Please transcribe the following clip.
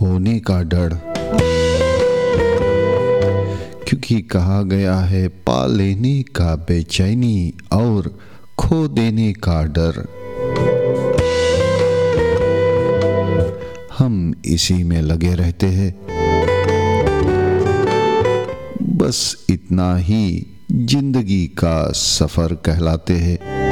खोने का डर, क्योंकि कहा गया है पा लेने का बेचैनी और खो देने का डर। हम इसी में लगे रहते हैं, बस इतना ही जिंदगी का सफर कहलाते हैं।